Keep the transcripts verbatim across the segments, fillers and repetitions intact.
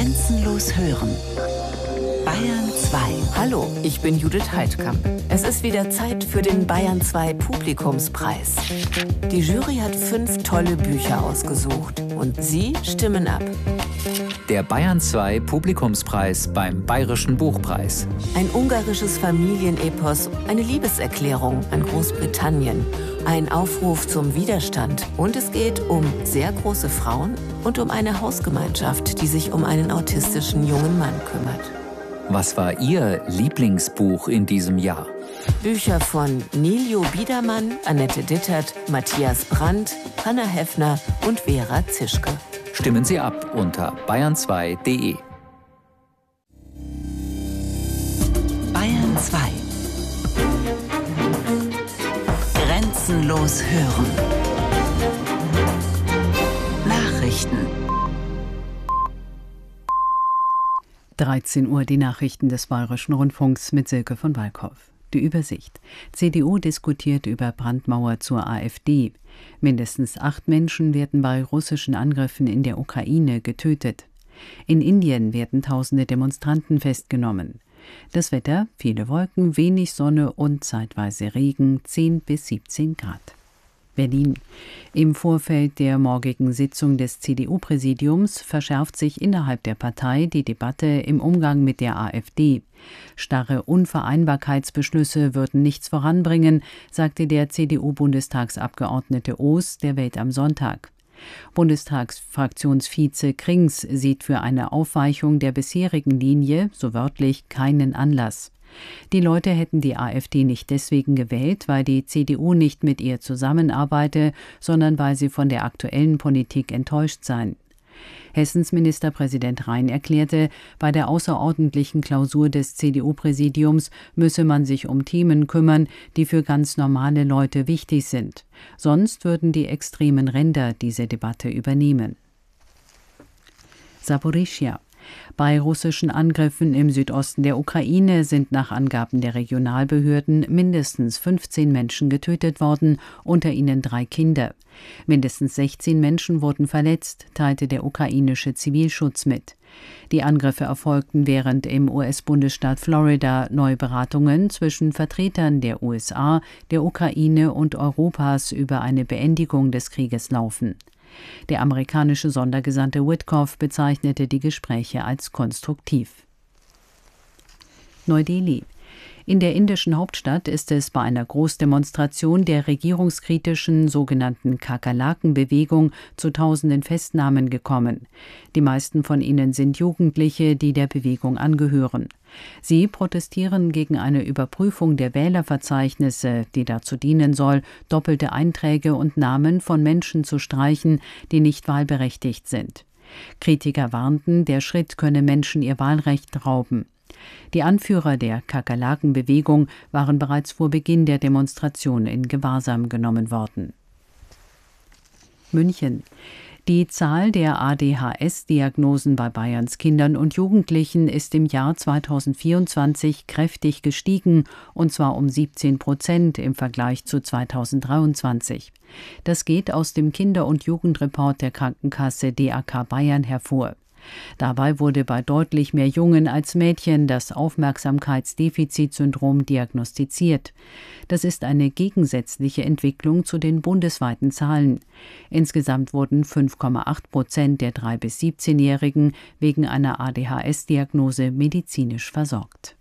Grenzenlos hören. Bayern zwei. Hallo, ich bin Judith Heidkamp. Es ist wieder Zeit für den Bayern zwei Publikumspreis. Die Jury hat fünf tolle Bücher ausgesucht und Sie stimmen ab. Der Bayern zwei Publikumspreis beim Bayerischen Buchpreis. Ein ungarisches Familienepos, eine Liebeserklärung an Großbritannien, ein Aufruf zum Widerstand und es geht um sehr große Frauen und um eine Hausgemeinschaft, die sich um einen autistischen jungen Mann kümmert. Was war Ihr Lieblingsbuch in diesem Jahr? Bücher von Niljo Biedermann, Annette Dittert, Matthias Brandt, Hanna Heffner und Vera Zischke. Stimmen Sie ab unter bayern zwei punkt de. Bayern zwei. Grenzenlos hören. Nachrichten. dreizehn Uhr die Nachrichten des Bayerischen Rundfunks mit Silke von Walkhoff. Die Übersicht. C D U diskutiert über Brandmauer zur AfD. Mindestens acht Menschen werden bei russischen Angriffen in der Ukraine getötet. In Indien werden tausende Demonstranten festgenommen. Das Wetter, viele Wolken, wenig Sonne und zeitweise Regen, zehn bis siebzehn Grad. Berlin. Im Vorfeld der morgigen Sitzung des C D U-Präsidiums verschärft sich innerhalb der Partei die Debatte im Umgang mit der AfD. Starre Unvereinbarkeitsbeschlüsse würden nichts voranbringen, sagte der C D U-Bundestagsabgeordnete Oos der Welt am Sonntag. Bundestagsfraktionsvize Krings sieht für eine Aufweichung der bisherigen Linie, so wörtlich, keinen Anlass. Die Leute hätten die AfD nicht deswegen gewählt, weil die C D U nicht mit ihr zusammenarbeite, sondern weil sie von der aktuellen Politik enttäuscht seien. Hessens Ministerpräsident Rhein erklärte, bei der außerordentlichen Klausur des C D U-Präsidiums müsse man sich um Themen kümmern, die für ganz normale Leute wichtig sind. Sonst würden die extremen Ränder diese Debatte übernehmen. Saporischschja. Bei russischen Angriffen im Südosten der Ukraine sind nach Angaben der Regionalbehörden mindestens fünfzehn Menschen getötet worden, unter ihnen drei Kinder. Mindestens sechzehn Menschen wurden verletzt, teilte der ukrainische Zivilschutz mit. Die Angriffe erfolgten, während im U S-Bundesstaat Florida Neuberatungen zwischen Vertretern der U S A, der Ukraine und Europas über eine Beendigung des Krieges laufen. Der amerikanische Sondergesandte Witkoff bezeichnete die Gespräche als konstruktiv. Neu-Delhi. In der indischen Hauptstadt ist es bei einer Großdemonstration der regierungskritischen sogenannten Kakerlaken-Bewegung zu tausenden Festnahmen gekommen. Die meisten von ihnen sind Jugendliche, die der Bewegung angehören. Sie protestieren gegen eine Überprüfung der Wählerverzeichnisse, die dazu dienen soll, doppelte Einträge und Namen von Menschen zu streichen, die nicht wahlberechtigt sind. Kritiker warnten, der Schritt könne Menschen ihr Wahlrecht rauben. Die Anführer der Kakerlaken-Bewegung waren bereits vor Beginn der Demonstration in Gewahrsam genommen worden. München. Die Zahl der A D H S-Diagnosen bei Bayerns Kindern und Jugendlichen ist im Jahr zweitausendvierundzwanzig kräftig gestiegen, und zwar um siebzehn Prozent im Vergleich zu zweitausenddreiundzwanzig. Das geht aus dem Kinder- und Jugendreport der Krankenkasse D A K Bayern hervor. Dabei wurde bei deutlich mehr Jungen als Mädchen das Aufmerksamkeitsdefizitsyndrom diagnostiziert. Das ist eine gegensätzliche Entwicklung zu den bundesweiten Zahlen. Insgesamt wurden fünf Komma acht Prozent der drei- bis siebzehnjährigen wegen einer A D H S-Diagnose medizinisch versorgt.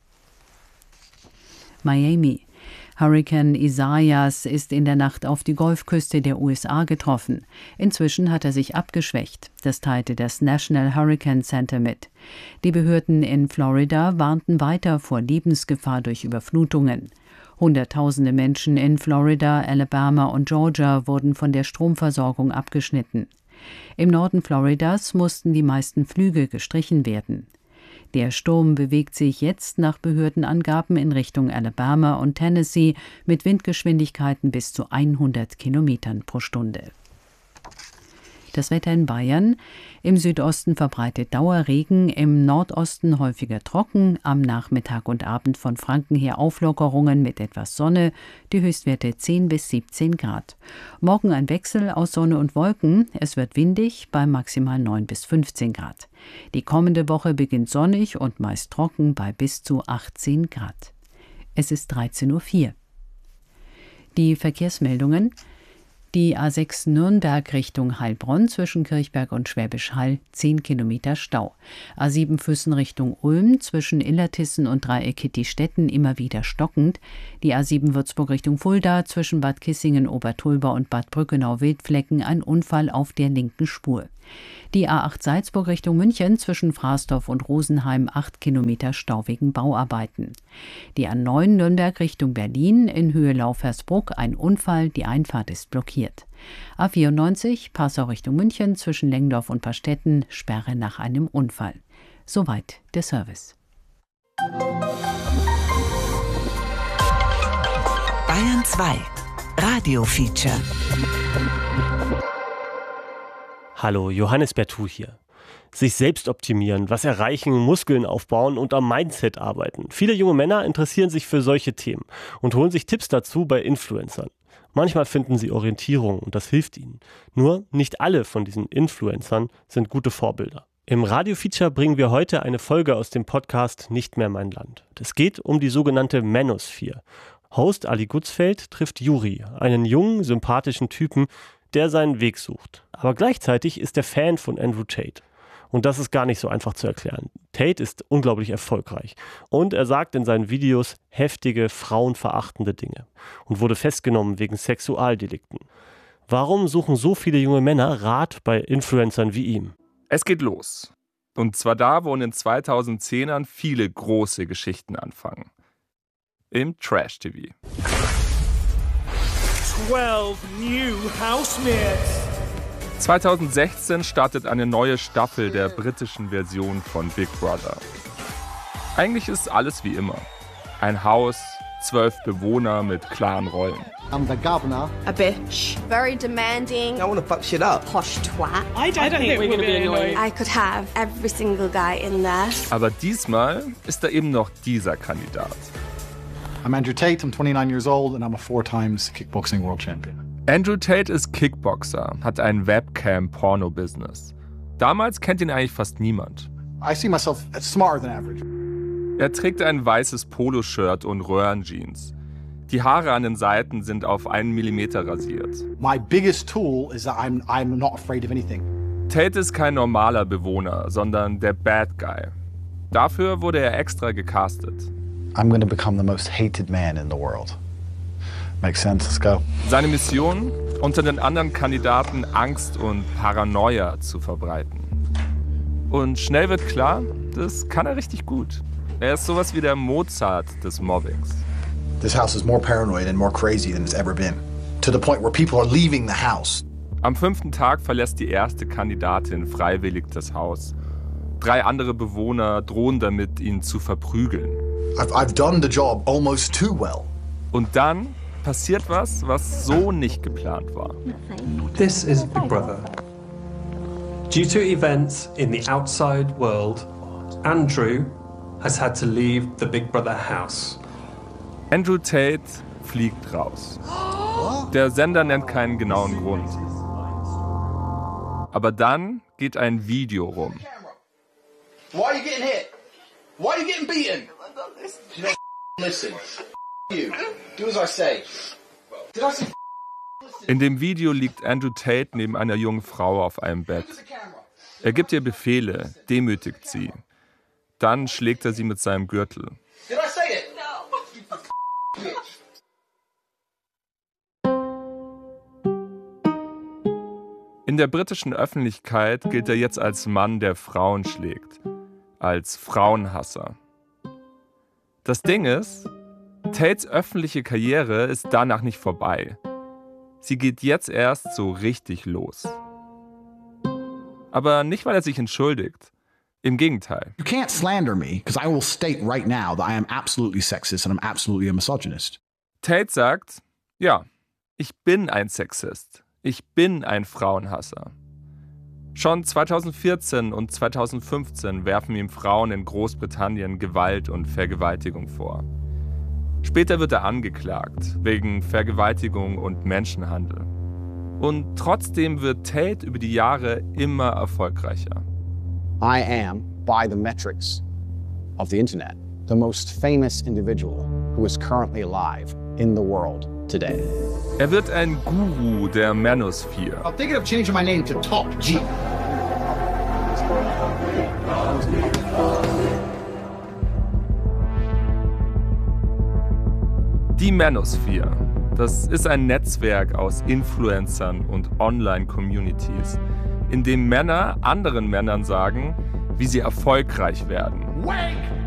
Miami. Hurrikan Isaias ist in der Nacht auf die Golfküste der U S A getroffen. Inzwischen hat er sich abgeschwächt. Das teilte das National Hurricane Center mit. Die Behörden in Florida warnten weiter vor Lebensgefahr durch Überflutungen. Hunderttausende Menschen in Florida, Alabama und Georgia wurden von der Stromversorgung abgeschnitten. Im Norden Floridas mussten die meisten Flüge gestrichen werden. Der Sturm bewegt sich jetzt nach Behördenangaben in Richtung Alabama und Tennessee mit Windgeschwindigkeiten bis zu hundert Kilometern pro Stunde. Das Wetter in Bayern: im Südosten verbreitet Dauerregen, im Nordosten häufiger trocken, am Nachmittag und Abend von Franken her Auflockerungen mit etwas Sonne, die Höchstwerte zehn bis siebzehn Grad. Morgen ein Wechsel aus Sonne und Wolken, es wird windig bei maximal neun bis fünfzehn Grad. Die kommende Woche beginnt sonnig und meist trocken bei bis zu achtzehn Grad. Es ist dreizehn Uhr vier. Die Verkehrsmeldungen: Die A sechs Nürnberg Richtung Heilbronn zwischen Kirchberg und Schwäbisch Hall zehn Kilometer Stau. A sieben Füssen Richtung Ulm zwischen Illertissen und Dreieck-Kittistetten immer wieder stockend. Die A sieben Würzburg Richtung Fulda zwischen Bad Kissingen, Obertulba und Bad Brückenau-Wildflecken ein Unfall auf der linken Spur. Die A acht Salzburg Richtung München zwischen Fraßdorf und Rosenheim acht Kilometer Stau wegen Bauarbeiten. Die A neun Nürnberg Richtung Berlin in Höhe Laufhersbruck ein Unfall, die Einfahrt ist blockiert. A vierundneunzig Passau Richtung München zwischen Lengdorf und Pastetten Sperre nach einem Unfall. Soweit der Service. Bayern zwei Radio-Feature. Hallo, Johannes Bertou hier. Sich selbst optimieren, was erreichen, Muskeln aufbauen und am Mindset arbeiten. Viele junge Männer interessieren sich für solche Themen und holen sich Tipps dazu bei Influencern. Manchmal finden sie Orientierung und das hilft ihnen. Nur nicht alle von diesen Influencern sind gute Vorbilder. Im Radio-Feature bringen wir heute eine Folge aus dem Podcast Nicht mehr mein Land. Es geht um die sogenannte Manosphere. Host Ali Gutzfeld trifft Juri, einen jungen, sympathischen Typen, der seinen Weg sucht. Aber gleichzeitig ist er Fan von Andrew Tate. Und das ist gar nicht so einfach zu erklären. Tate ist unglaublich erfolgreich. Und er sagt in seinen Videos heftige, frauenverachtende Dinge. Und wurde festgenommen wegen Sexualdelikten. Warum suchen so viele junge Männer Rat bei Influencern wie ihm? Es geht los. Und zwar da, wo in den zweitausendzehnern viele große Geschichten anfangen. Im Trash-T V. zwölf new housemates. zweitausendsechzehn startet eine neue Staffel der britischen Version von Big Brother. Eigentlich ist alles wie immer. Ein Haus, zwölf Bewohner mit klaren Rollen. I'm the governor. A bitch. Very demanding. I wanna fuck shit up. Posh twat. I don't, I don't think, think we're gonna be annoying. I could have every single guy in there. Aber diesmal ist da eben noch dieser Kandidat. I'm Andrew Tate, I'm twenty-nine years old and I'm a four times kickboxing world champion. Andrew Tate ist Kickboxer, hat ein Webcam-Porno-Business. Damals kennt ihn eigentlich fast niemand. I see myself as smarter than average. Er trägt ein weißes Poloshirt und Röhrenjeans. Die Haare an den Seiten sind auf einen Millimeter rasiert. My biggest tool is that I'm, I'm not afraid of anything. Tate ist kein normaler Bewohner, sondern der Bad Guy. Dafür wurde er extra gecastet. I'm going to become the most hated man in the world. Makes sense, let's go. Seine Mission, unter den anderen Kandidaten Angst und Paranoia zu verbreiten. Und schnell wird klar, das kann er richtig gut. Er ist sowas wie der Mozart des Mobbings. This house is more paranoid and more crazy than it's ever been. To the point where people are leaving the house. Am fünften Tag verlässt die erste Kandidatin freiwillig das Haus. Drei andere Bewohner drohen damit, ihn zu verprügeln. I've, I've done the job almost too well. Und dann passiert was, was so nicht geplant war. This is Big Brother. Due to events in the outside world, Andrew has had to leave the Big Brother house. Andrew Tate fliegt raus. Der Sender nennt keinen genauen Grund. Aber dann geht ein Video rum. Why are you getting hit? Why are you getting beaten? You don't listen. You. Do as I say. Did I say? In dem Video liegt Andrew Tate neben einer jungen Frau auf einem Bett. Er gibt ihr Befehle, demütigt sie. Dann schlägt er sie mit seinem Gürtel. Did I say it? In der britischen Öffentlichkeit gilt er jetzt als Mann, der Frauen schlägt. Als Frauenhasser. Das Ding ist, Tates öffentliche Karriere ist danach nicht vorbei. Sie geht jetzt erst so richtig los. Aber nicht, weil er sich entschuldigt. Im Gegenteil. You can't slander me, because I will state right now that I am absolutely sexist and I'm absolutely a misogynist. Tate sagt, ja, ich bin ein Sexist. Ich bin ein Frauenhasser. Schon zweitausendvierzehn und zweitausendfünfzehn werfen ihm Frauen in Großbritannien Gewalt und Vergewaltigung vor. Später wird er angeklagt wegen Vergewaltigung und Menschenhandel. Und trotzdem wird Tate über die Jahre immer erfolgreicher. I am, by the metrics of the internet, the most famous individual who is currently alive in the world today. Er wird ein Guru der Manosphere. I'm thinking of changing my name to Top G. Die Manosphere, das ist ein Netzwerk aus Influencern und Online-Communities, in dem Männer anderen Männern sagen, wie sie erfolgreich werden. Wake